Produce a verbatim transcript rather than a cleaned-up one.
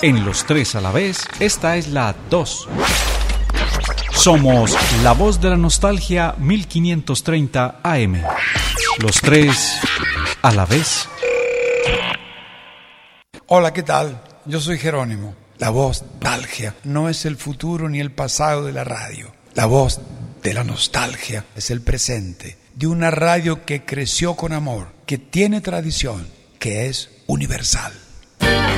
En los tres a la vez, esta es la dos. Somos la voz de la nostalgia mil quinientos treinta A M. Los tres a la vez. Hola, ¿qué tal? Yo soy Jerónimo. La voz nostalgia no es el futuro ni el pasado de la radio. La voz de la nostalgia es el presente de una radio que creció con amor, que tiene tradición, que es universal.